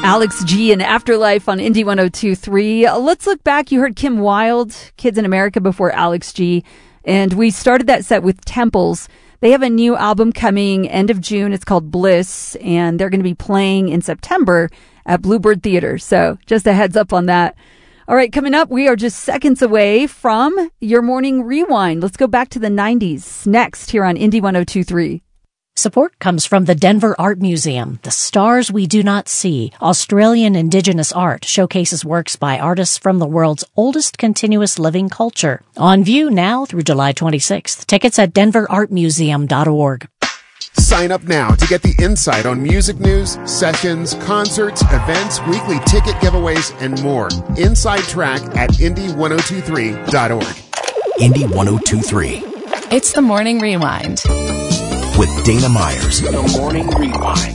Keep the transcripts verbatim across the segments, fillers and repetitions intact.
Alex G and Afterlife on Indie one oh two point three. Let's look back. You heard Kim Wilde, Kids in America, before Alex G. And we started that set with Temples. They have a new album coming end of June. It's called Bliss. And they're going to be playing in September at Bluebird Theater. So just a heads up on that. All right, coming up, we are just seconds away from your morning rewind. Let's go back to the nineties next here on Indie one oh two point three. Support comes from the Denver Art Museum. The Stars We Do Not See, Australian Indigenous art, showcases works by artists from the world's oldest continuous living culture. On view now through July twenty-sixth. Tickets at denver art museum dot org. Sign up now to get the insight on music news, sessions, concerts, events, weekly ticket giveaways, and more. Inside Track at indie one oh two three dot org. Indie one oh two point three. It's the Morning Rewind with Dana Myers. The Morning Rewind.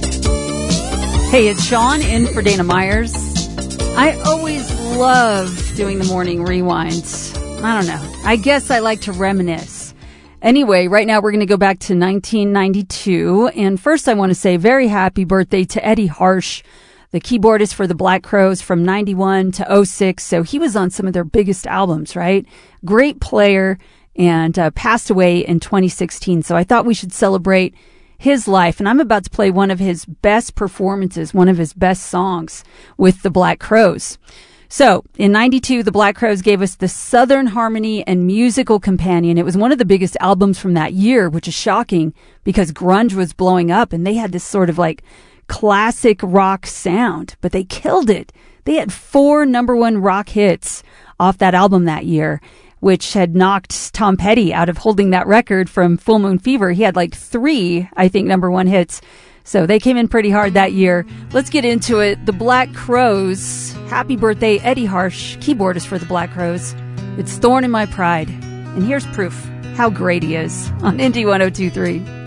Hey, it's Sean in for Dana Myers. I always love doing the Morning Rewind. I don't know. I guess I like to reminisce. Anyway, right now we're going to go back to nineteen ninety-two. And first I want to say very happy birthday to Eddie Harsh, the keyboardist for the Black Crowes from ninety-one to oh six. So he was on some of their biggest albums, right? Great player. And uh, passed away in twenty sixteen. So I thought we should celebrate his life. And I'm about to play one of his best performances, one of his best songs with the Black Crowes. So in ninety-two, the Black Crowes gave us the Southern Harmony and Musical Companion. It was one of the biggest albums from that year, which is shocking because grunge was blowing up and they had this sort of like classic rock sound, but they killed it. They had four number one rock hits off that album that year, which had knocked Tom Petty out of holding that record from Full Moon Fever. He had like three, I think, number one hits. So they came in pretty hard that year. Let's get into it. The Black Crowes. Happy birthday, Eddie Harsh, keyboardist for the Black Crowes. It's Thorn in My Pride. And here's proof how great he is on Indie one oh two point three.